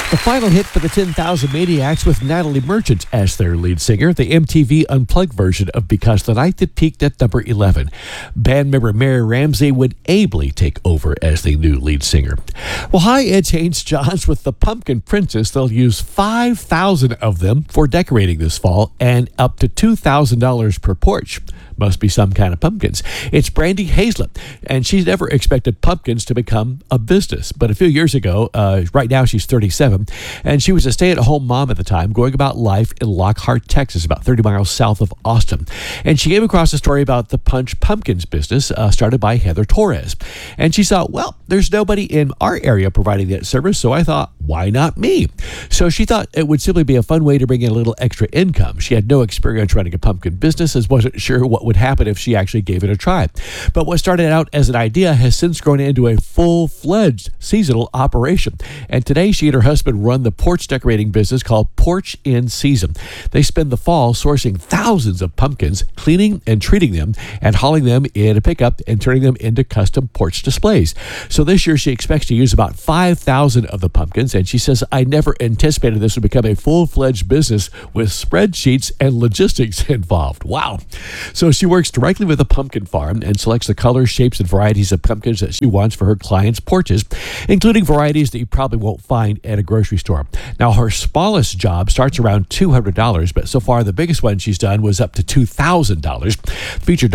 The final hit for the 10,000 Maniacs with Natalie Merchant as their lead singer, the MTV Unplugged version of Because the Night that peaked at number 11. Band member Mary Ramsey would ably take over as the new lead singer. Well, hi, it's Haynes Johns with the Pumpkin Princess. They'll use 5,000 of them for decorating this fall and up to $2,000 per porch. Must be some kind of pumpkins. It's Brandy Hazlett, and she's never expected pumpkins to become a business. But a few years ago, right now she's 37, and she was a stay-at-home mom at the time, going about life in Lockhart, Texas, about 30 miles south of Austin. And she came across a story about the Punch Pumpkins business started by Heather Torres. And she thought, well, there's nobody in our area providing that service, so I thought, why not me? So she thought it would simply be a fun way to bring in a little extra income. She had no experience running a pumpkin business and wasn't sure what would happen if she actually gave it a try. But what started out as an idea has since grown into a full-fledged seasonal operation. And today she and her husband run the porch decorating business called Porch in Season. They spend the fall sourcing thousands of pumpkins, cleaning and treating them, and hauling them in a pickup and turning them into custom porch displays. So this year she expects to use about 5,000 of the pumpkins, and she says, I never anticipated this would become a full-fledged business with spreadsheets and logistics involved. Wow. So she works directly with a pumpkin farm and selects the colors, shapes, and varieties of pumpkins that she wants for her clients' porches, including varieties that you probably won't find at a grocery store. Now, her smallest job starts around $200, but so far the biggest one she's done was up to $2,000. Featured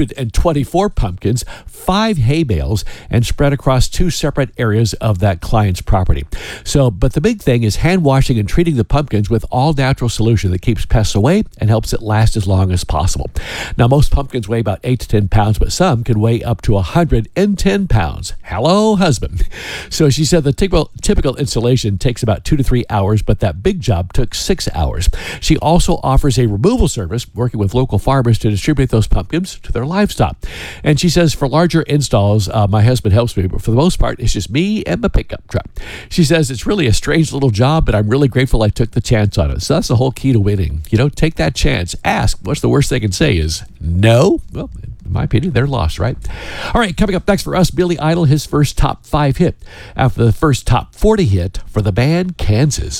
124 pumpkins, 5 hay bales, and spread across 2 separate areas of that client's property. But the big thing is hand washing and treating the pumpkins with all-natural solution that keeps pests away and helps it last as long as possible. Now, most pumpkins weigh about 8 to 10 pounds, but some can weigh up to 110 pounds. Hello, husband. So she said the typical installation takes about 2 to 3 hours, but that big job took 6 hours. She also offers a removal service, working with local farmers to distribute those pumpkins to their livestock. And she says for larger installs, my husband helps me, but for the most part, it's just me and my pickup truck. She says it's really a strange little job, but I'm really grateful I took the chance on it. So that's the whole key to winning. Take that chance. Ask. What's the worst they can say is no? Well, in my opinion, they're lost, right? All right, coming up next for us, Billy Idol, his first top 5 hit after the first top 40 hit for the band Kansas.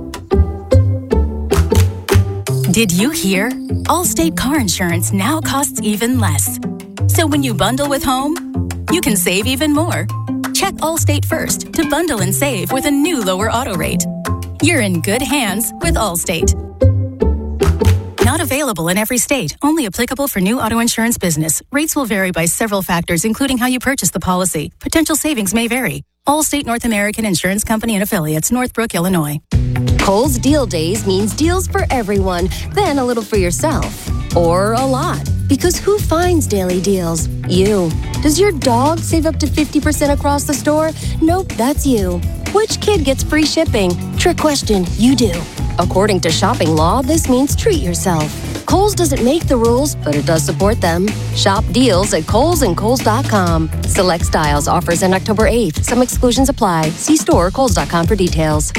Did you hear? Allstate car insurance now costs even less. So when you bundle with home, you can save even more. Check Allstate first to bundle and save with a new lower auto rate. You're in good hands with Allstate. Not available in every state. Only applicable for new auto insurance business. Rates will vary by several factors, including how you purchase the policy. Potential savings may vary. Allstate North American Insurance Company and Affiliates, Northbrook, Illinois. Kohl's Deal Days means deals for everyone, then a little for yourself. Or a lot. Because who finds daily deals? You. Does your dog save up to 50% across the store? Nope, that's you. Which kid gets free shipping? Trick question, you do. According to shopping law, this means treat yourself. Kohl's doesn't make the rules, but it does support them. Shop deals at Kohl's and Kohl's.com. Select styles, offers end October 8th. Some exclusions apply. See store or Kohl's.com for details.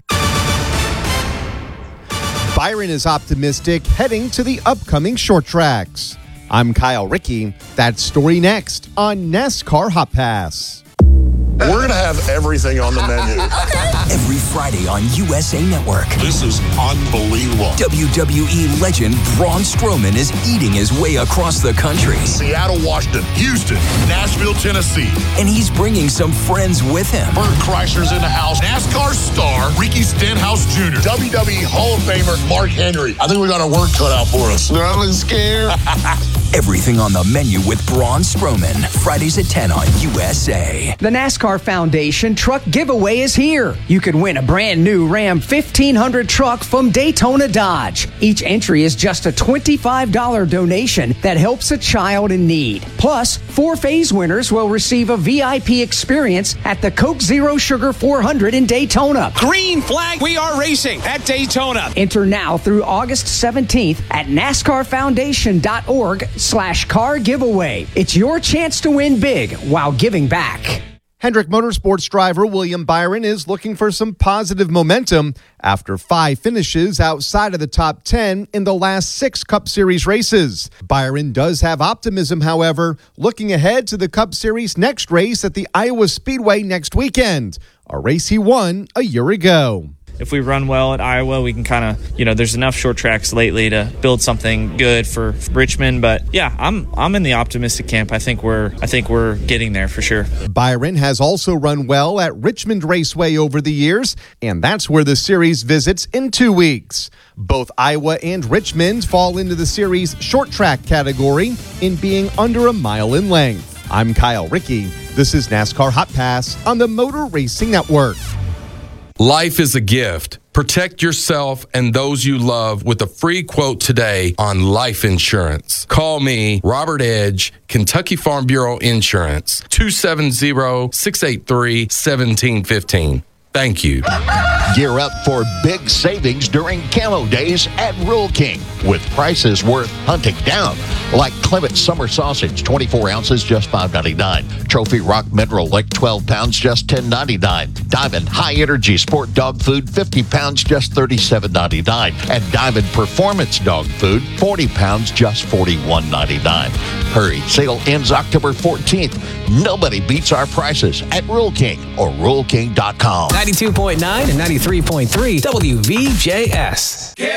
Byron is optimistic heading to the upcoming short tracks. I'm Kyle Rickey. That story next on NASCAR Hot Pass. We're going to have everything on the menu. Every Friday on USA Network. This is unbelievable. WWE legend Braun Strowman is eating his way across the country. Seattle, Washington, Houston, Nashville, Tennessee. And he's bringing some friends with him. Bert Kreischer's in the house. NASCAR star Ricky Stenhouse Jr. WWE Hall of Famer Mark Henry. I think we got our work cut out for us. I'm scared. Everything on the menu with Braun Strowman. Fridays at 10 on USA. The NASCAR Foundation Truck Giveaway is here. You can win a brand new Ram 1500 truck from Daytona Dodge. Each entry is just a $25 donation that helps a child in need. Plus, 4 phase winners will receive a VIP experience at the Coke Zero Sugar 400 in Daytona. Green flag, we are racing at Daytona. Enter now through August 17th at NASCARFoundation.org/car giveaway. It's your chance to win big while giving back. Hendrick Motorsports driver William Byron is looking for some positive momentum after 5 finishes outside of the top 10 in the last 6 Cup Series races. Byron does have optimism, however, looking ahead to the Cup Series next race at the Iowa Speedway next weekend, a race he won a year ago. If we run well at Iowa, we can kind of, there's enough short tracks lately to build something good for Richmond. But yeah, I'm in the optimistic camp. I think we're getting there for sure. Byron has also run well at Richmond Raceway over the years, and that's where the series visits in 2 weeks. Both Iowa and Richmond fall into the series short track category in being under a mile in length. I'm Kyle Rickey. This is NASCAR Hot Pass on the Motor Racing Network. Life is a gift. Protect yourself and those you love with a free quote today on life insurance. Call me, Robert Edge, Kentucky Farm Bureau Insurance, 270-683-1715. Thank you. Gear up for big savings during Camo Days at Rural King with prices worth hunting down. Like Clement Summer Sausage, 24 ounces, just $5.99. Trophy Rock Mineral Lick, 12 pounds, just $10.99. Diamond High Energy Sport Dog Food, 50 pounds, just $37.99. And Diamond Performance Dog Food, 40 pounds, just $41.99. Hurry, sale ends October 14th. Nobody beats our prices at Rural King or RuralKing.com. 92.9 and 93.3 WVJS.